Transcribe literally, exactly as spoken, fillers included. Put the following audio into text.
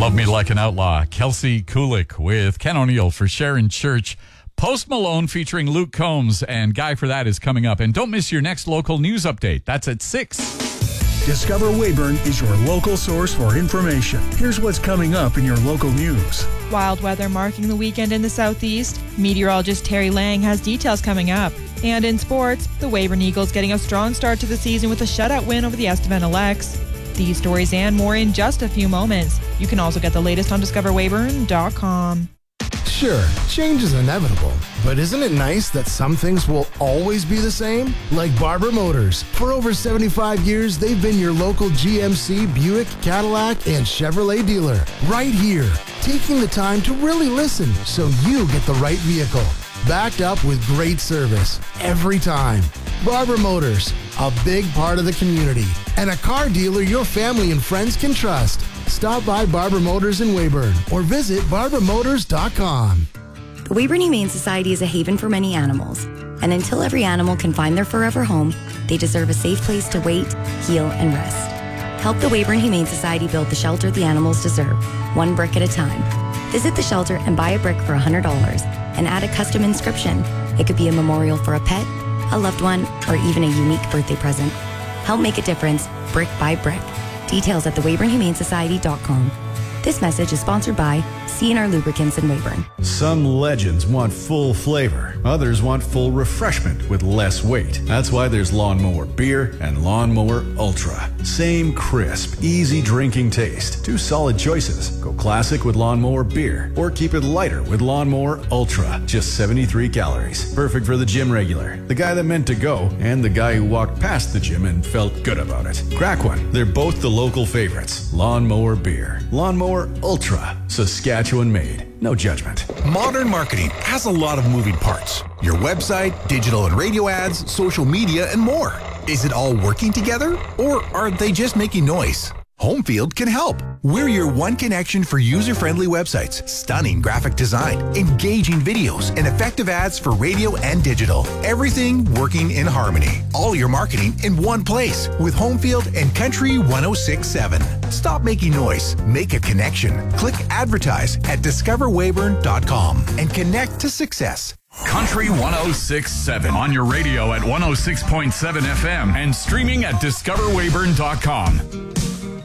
Love Me Like an Outlaw. Kelsey Kulik with Ken O'Neill for Sharon Church. Post Malone featuring Luke Combs, and Guy for That is coming up. And don't miss your next local news update. That's at six. Discover Weyburn is your local source for information. Here's what's coming up in your local news. Wild weather marking the weekend in the southeast. Meteorologist Terry Lang has details coming up. And in sports, the Weyburn Eagles getting a strong start to the season with a shutout win over the Estevan Elects. These stories and more in just a few moments. You can also get the latest on discover weyburn dot com. Sure, change is inevitable, but isn't it nice that some things will always be the same? Like Barber Motors. For over seventy-five years, they've been your local G M C, Buick, Cadillac, and Chevrolet dealer. Right here, taking the time to really listen so you get the right vehicle. Backed up with great service every time. Barber Motors, a big part of the community, and a car dealer your family and friends can trust. Stop by Barber Motors in Weyburn or visit barber motors dot com. The Weyburn Humane Society is a haven for many animals, and until every animal can find their forever home, they deserve a safe place to wait, heal, and rest. Help the Weyburn Humane Society build the shelter the animals deserve, one brick at a time. Visit the shelter and buy a brick for one hundred dollars and add a custom inscription. It could be a memorial for a pet, a loved one, or even a unique birthday present. Help make a difference, brick by brick. Details at the weyburn humane society dot com. This message is sponsored by C and R Lubricants in Weyburn. Some legends want full flavor. Others want full refreshment with less weight. That's why there's Lawnmower Beer and Lawnmower Ultra. Same crisp, easy drinking taste. Two solid choices. Go classic with Lawnmower Beer or keep it lighter with Lawnmower Ultra. Just seventy-three calories. Perfect for the gym regular, the guy that meant to go, and the guy who walked past the gym and felt good about it. Crack one. They're both the local favorites. Lawnmower Beer. Lawnmower Ultra. Saskatchewan made. No judgment. Modern marketing has a lot of moving parts. Your website, digital and radio ads, social media, and more. Is it all working together, or are they just making noise? Homefield can help. We're your one connection for user-friendly websites, stunning graphic design, engaging videos, and effective ads for radio and digital. Everything working in harmony. All your marketing in one place with Homefield and Country one oh six point seven. Stop making noise. Make a connection. Click advertise at discover weyburn dot com and connect to success. Country one oh six point seven on your radio at one oh six point seven F M and streaming at discover weyburn dot com.